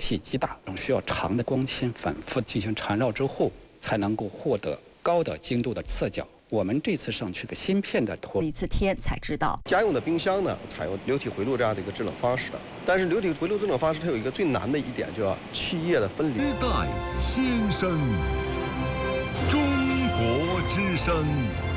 体积大，需要长的光纤反复进行缠绕之后，才能够获得高的精度的测角。我们这次上去个芯片的陀螺， 李次天才知道， 家用的冰箱呢采用流体回路这样的一个制冷方式的，但是流体回路制冷方式它有一个最难的一点，就要气液的分离。 时代先生，中国之声。